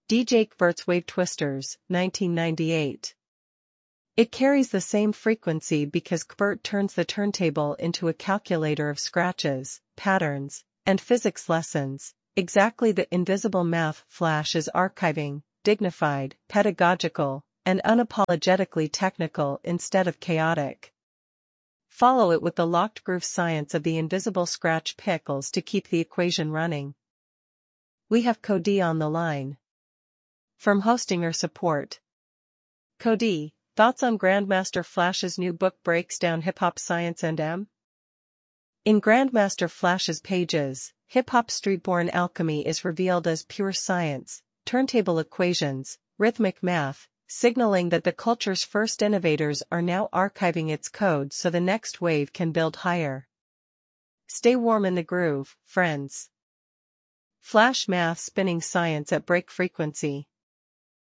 DJ Kvert's Wave Twisters, 1998. It carries the same frequency because Kvert turns the turntable into a calculator of scratches, patterns, and physics lessons, exactly the invisible math Flash is archiving, dignified, pedagogical, and unapologetically technical instead of chaotic. Follow it with the locked groove science of the invisible scratch pickles to keep the equation running. We have Cody on the line. From hosting or support. Cody, thoughts on Grandmaster Flash's new book breaks down hip-hop science and M? In Grandmaster Flash's pages, hip-hop streetborn alchemy is revealed as pure science, turntable equations, rhythmic math, signaling that the culture's first innovators are now archiving its code so the next wave can build higher. Stay warm in the groove, friends. Flash math spinning science at break frequency.